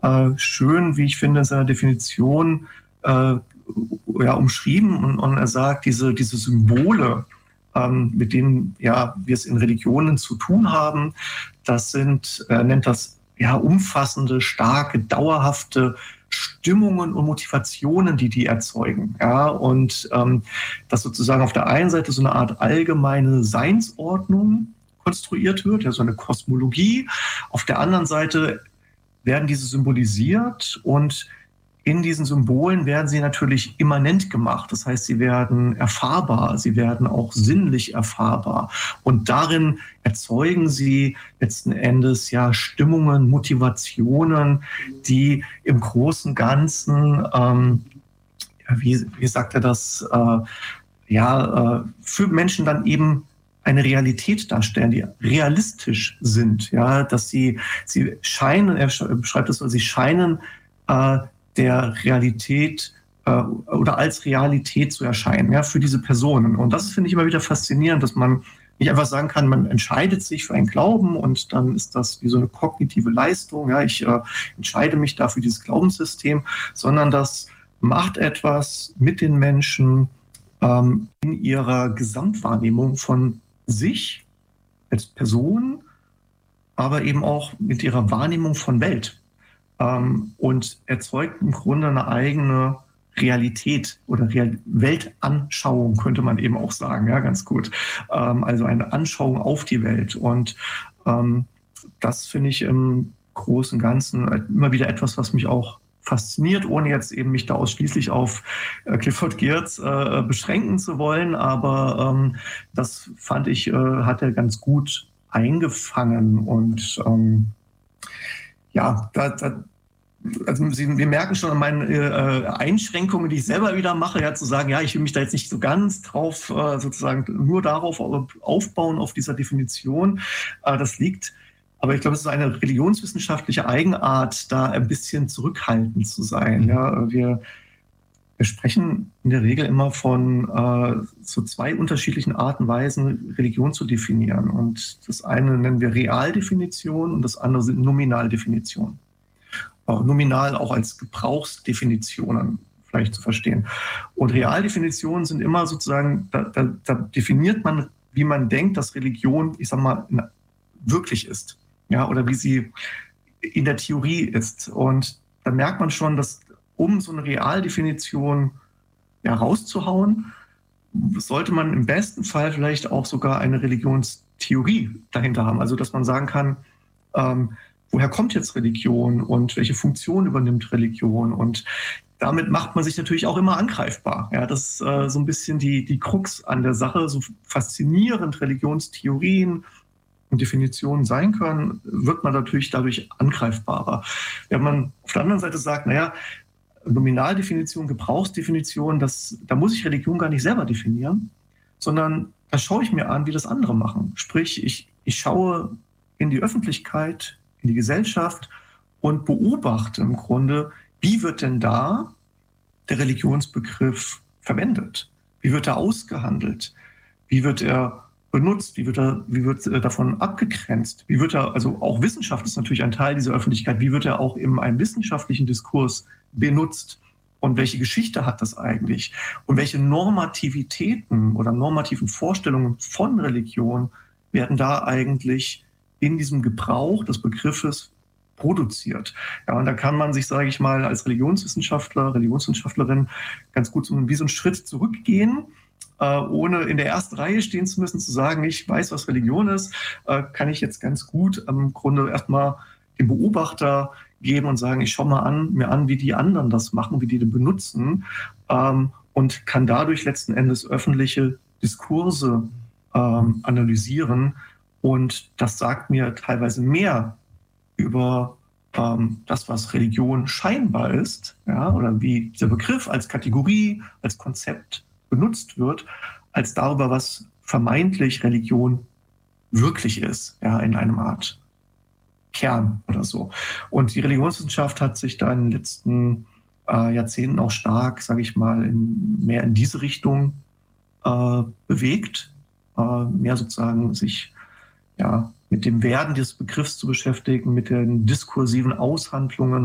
schön, wie ich finde, in seiner Definition umschrieben. Und er sagt, diese Symbole, mit denen wir es in Religionen zu tun haben, das sind, nennt das umfassende, starke, dauerhafte Stimmungen und Motivationen, die erzeugen. Ja, und dass sozusagen auf der einen Seite so eine Art allgemeine Seinsordnung konstruiert wird, ja, so eine Kosmologie. Auf der anderen Seite werden diese symbolisiert und in diesen Symbolen werden sie natürlich immanent gemacht. Das heißt, sie werden erfahrbar, sie werden auch sinnlich erfahrbar. Und darin erzeugen sie letzten Endes Stimmungen, Motivationen, die im großen Ganzen, wie sagt er das, für Menschen dann eben eine Realität darstellen, die realistisch sind. Ja, dass sie scheinen, er beschreibt es so, sie scheinen der Realität oder als Realität zu erscheinen, für diese Personen. Und das finde ich immer wieder faszinierend, dass man nicht einfach sagen kann, man entscheidet sich für einen Glauben und dann ist das wie so eine kognitive Leistung. Ja, ich entscheide mich da für dieses Glaubenssystem, sondern das macht etwas mit den Menschen in ihrer Gesamtwahrnehmung von sich als Person, aber eben auch mit ihrer Wahrnehmung von Welt. Und erzeugt im Grunde eine eigene Realität oder Weltanschauung, könnte man eben auch sagen, ganz gut. Also eine Anschauung auf die Welt. Und das finde ich im Großen und Ganzen immer wieder etwas, was mich auch fasziniert, ohne jetzt eben mich da ausschließlich auf Clifford Geertz beschränken zu wollen. Aber das fand ich, hat er ganz gut eingefangen. Und wir merken schon an meinen Einschränkungen, die ich selber wieder mache, zu sagen, ich will mich da jetzt nicht so ganz drauf, sozusagen nur darauf aufbauen, auf dieser Definition. Das liegt, aber ich glaube, es ist eine religionswissenschaftliche Eigenart, da ein bisschen zurückhaltend zu sein. Ja, wir sprechen in der Regel immer von so zwei unterschiedlichen Arten und Weisen, Religion zu definieren. Und das eine nennen wir Realdefinition und das andere sind Nominaldefinitionen. Nominal auch als Gebrauchsdefinitionen vielleicht zu verstehen. Und Realdefinitionen sind immer sozusagen, da definiert man, wie man denkt, dass Religion, ich sag mal, wirklich ist. Ja, oder wie sie in der Theorie ist. Und da merkt man schon, dass um so eine Realdefinition rauszuhauen, sollte man im besten Fall vielleicht auch sogar eine Religionstheorie dahinter haben. Also dass man sagen kann, woher kommt jetzt Religion und welche Funktion übernimmt Religion? Und damit macht man sich natürlich auch immer angreifbar. Ja, das ist so ein bisschen die Krux an der Sache. So faszinierend Religionstheorien und Definitionen sein können, wird man natürlich dadurch angreifbarer. Wenn man auf der anderen Seite sagt, Nominaldefinition, Gebrauchsdefinition, da muss ich Religion gar nicht selber definieren, sondern da schaue ich mir an, wie das andere machen. Sprich, ich schaue in die Öffentlichkeit, in die Gesellschaft und beobachte im Grunde, wie wird denn da der Religionsbegriff verwendet? Wie wird er ausgehandelt? Wie wird er benutzt? Wie wird davon abgegrenzt? Wie wird er, also auch Wissenschaft ist natürlich ein Teil dieser Öffentlichkeit, wie wird er auch in einem wissenschaftlichen Diskurs benutzt? Und welche Geschichte hat das eigentlich? Und welche Normativitäten oder normativen Vorstellungen von Religion werden da eigentlich in diesem Gebrauch des Begriffes produziert? Ja, und da kann man sich, sage ich mal, als Religionswissenschaftler, Religionswissenschaftlerin ganz gut wie so einen Schritt zurückgehen, ohne in der ersten Reihe stehen zu müssen, zu sagen, ich weiß, was Religion ist, kann ich jetzt ganz gut im Grunde erstmal den Beobachter geben und sagen, ich schaue mir an, wie die anderen das machen, wie die den benutzen, und kann dadurch letzten Endes öffentliche Diskurse analysieren. Und das sagt mir teilweise mehr über das, was Religion scheinbar ist, oder wie dieser Begriff als Kategorie, als Konzept benutzt wird, als darüber, was vermeintlich Religion wirklich ist, in einem Art Kern oder so. Und die Religionswissenschaft hat sich da in den letzten Jahrzehnten auch stark, sage ich mal, mehr in diese Richtung bewegt, mehr sozusagen sich mit dem Werden dieses Begriffs zu beschäftigen, mit den diskursiven Aushandlungen